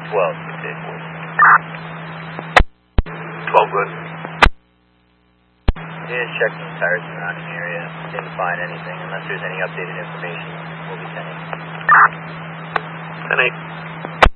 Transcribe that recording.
12, 684. 12 good. Yeah, just checking the entire surrounding area. Didn't find anything. Unless there's any updated information, we'll be sending. 10-8.